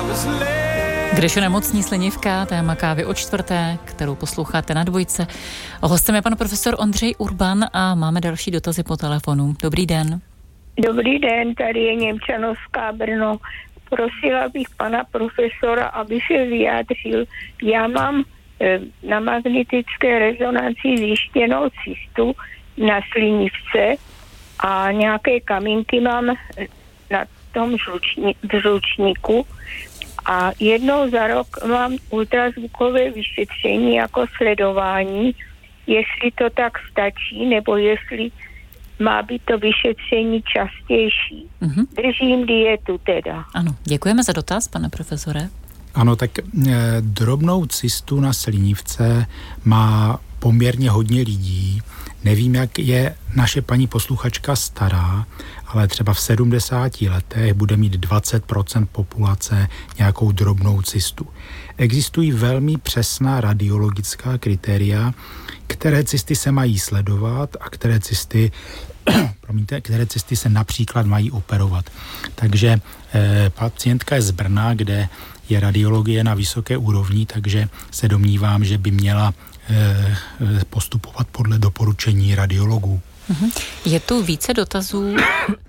Když je nemocní slinivka, téma kávy o čtvrté, kterou posloucháte na Dvojce. Hostem je pan profesor Ondřej Urban a máme další dotazy po telefonu. Dobrý den. Dobrý den, tady je Němčanovská, Brno. Prosila bych pana profesora, aby se vyjádřil. Já mám na magnetické rezonanci zjištěnou cystu na slinivce a nějaké kamínky mám na tom žlučníku. A jednou za rok mám ultrazvukové vyšetření jako sledování, jestli to tak stačí, nebo jestli má být to vyšetření častější. Držím dietu teda. Ano, děkujeme za dotaz, pane profesore. Ano, tak drobnou cystu na slinivce má poměrně hodně lidí. Nevím, jak je naše paní posluchačka stará, ale třeba v 70 letech bude mít 20% populace nějakou drobnou cystu. Existují velmi přesná radiologická kritéria, které cysty se mají sledovat a které cysty se například mají operovat. Takže pacientka je z Brna, kde je radiologie na vysoké úrovni, takže se domnívám, že by měla postupovat podle doporučení radiologů. Je tu více dotazů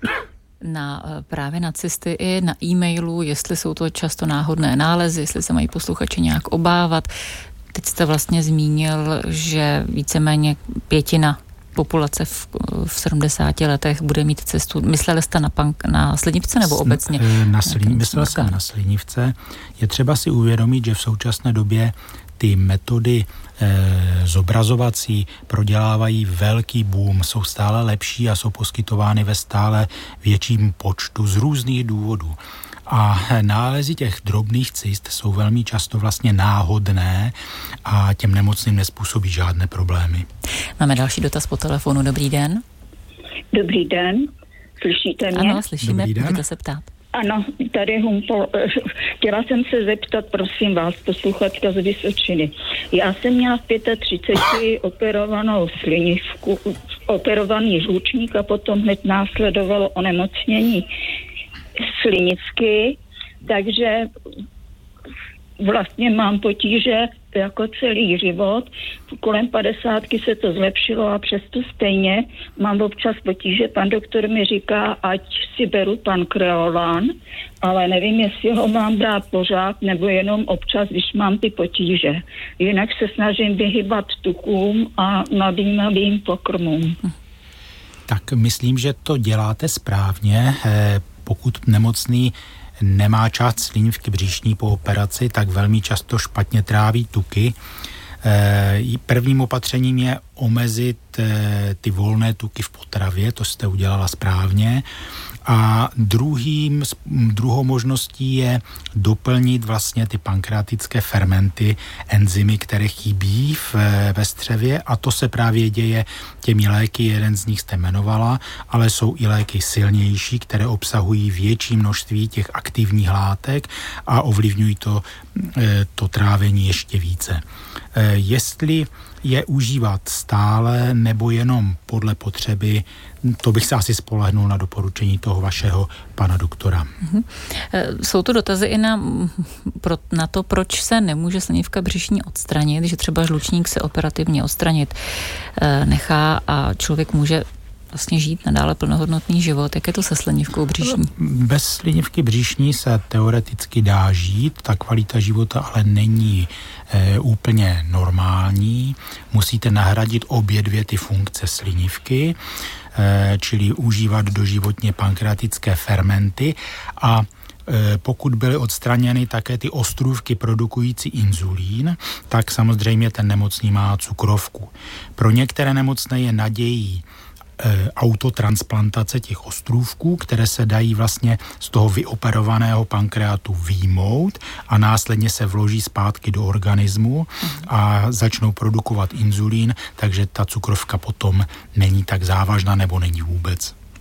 právě na cysty i na e-mailu, jestli jsou to často náhodné nálezy, jestli se mají posluchači nějak obávat. Teď jste vlastně zmínil, že víceméně pětina populace v 70 letech bude mít cestu. Mysleli jste na slinivce nebo obecně? Myslel jsem na slinivce. Je třeba si uvědomit, že v současné době ty metody zobrazovací prodělávají velký boom, jsou stále lepší a jsou poskytovány ve stále větším počtu z různých důvodů. A nálezy těch drobných cyst jsou velmi často vlastně náhodné a těm nemocným nezpůsobí žádné problémy. Máme další dotaz po telefonu. Dobrý den. Dobrý den. Slyšíte mě? Ano, slyšíme. Můžete se ptát. Ano, tady chtěla jsem se zeptat, prosím vás, posluchačka z Vysočiny. Já jsem měla v 35 operovanou slinivku, operovaný žlučník a potom hned následovalo onemocnění slinivky, takže vlastně mám potíže jako celý život. Kolem 50 se to zlepšilo a přesto stejně mám občas potíže. Pan doktor mi říká, ať si beru pankreolán, ale nevím, jestli ho mám brát pořád nebo jenom občas, když mám ty potíže. Jinak se snažím vyhybat tukům a nadýmavým pokrmům. Tak myslím, že to děláte správně. Pokud nemocný nemá část slinivky břišní po operaci, tak velmi často špatně tráví tuky. Prvním opatřením je omezit ty volné tuky v potravě, to jste udělala správně. A druhou možností je doplnit vlastně ty pankreatické fermenty, enzymy, které chybí ve střevě, a to se právě děje těmi léky, jeden z nich jste jmenovala, ale jsou i léky silnější, které obsahují větší množství těch aktivních látek a ovlivňují to trávení ještě více. Jestli je užívat stále nebo jenom podle potřeby, to bych se asi spolehnul na doporučení toho vašeho pana doktora. Jsou to dotazy i na to, proč se nemůže slinivka břišní odstranit, že třeba žlučník se operativně odstranit nechá a člověk může vlastně žít nadále plnohodnotný život. Jak je to se slinivkou břišní? Bez slinivky břišní se teoreticky dá žít, ta kvalita života ale není úplně normální. Musíte nahradit obě dvě ty funkce slinivky, čili užívat doživotně pankreatické fermenty a pokud byly odstraněny také ty ostrůvky produkující inzulín, tak samozřejmě ten nemocný má cukrovku. Pro některé nemocné je nadějí autotransplantace těch ostrůvků, které se dají vlastně z toho vyoperovaného pankreatu vyjmout a následně se vloží zpátky do organismu a začnou produkovat inzulín, takže ta cukrovka potom není tak závažná nebo není vůbec.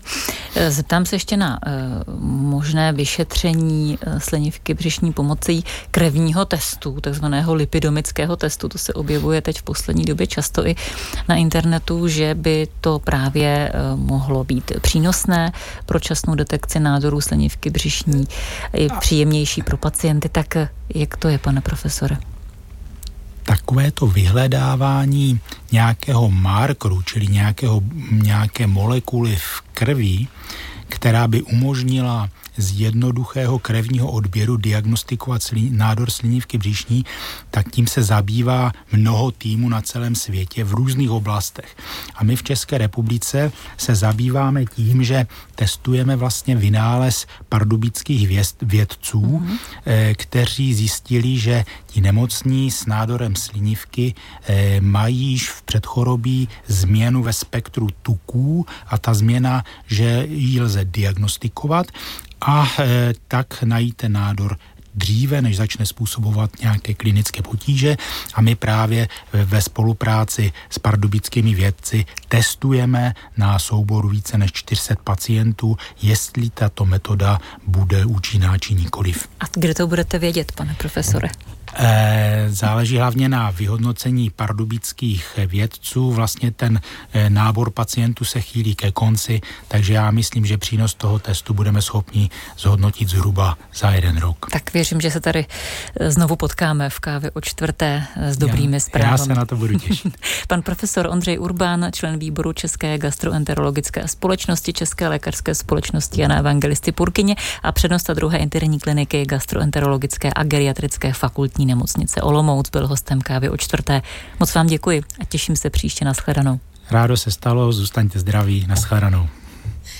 Zeptám se ještě na možné vyšetření slinivky břišní pomocí krevního testu, takzvaného lipidomického testu. To se objevuje teď v poslední době často i na internetu, že by to právě mohlo být přínosné pro časnou detekci nádorů slinivky břišní, je příjemnější pro pacienty. Tak jak to je, pane profesore? Takovéto vyhledávání nějakého markeru, čili nějaké molekuly v krvi, která by umožnila z jednoduchého krevního odběru diagnostikovat nádor slinivky břišní, tak tím se zabývá mnoho týmů na celém světě v různých oblastech. A my v České republice se zabýváme tím, že testujeme vlastně vynález pardubických vědců, kteří zjistili, že ti nemocní s nádorem slinivky mají již v předchorobí změnu ve spektru tuků a ta změna, že ji lze diagnostikovat a tak najít ten nádor dříve, než začne způsobovat nějaké klinické potíže, a my právě ve spolupráci s pardubickými vědci testujeme na souboru více než 400 pacientů, jestli tato metoda bude účinná či nikoliv. A kde to budete vědět, pane profesore? Záleží hlavně na vyhodnocení pardubických vědců. Vlastně ten nábor pacientů se chýlí ke konci, takže já myslím, že přínos toho testu budeme schopni zhodnotit zhruba za 1 rok. Tak věřím, že se tady znovu potkáme v kávě o 4. s dobrými zprávami. Já se na to budu těšit. Pan profesor Ondřej Urbán, člen výboru České gastroenterologické společnosti, České lékařské společnosti Jana Evangelisty Purkyně a přednosta 2. interní kliniky gastroenterologické a geriatrické fakultní nemocnice Olomouc, byl hostem kávy o 4. Moc vám děkuji a těším se příště. Nashledanou. Rádo se stalo, zůstaňte zdraví, nashledanou.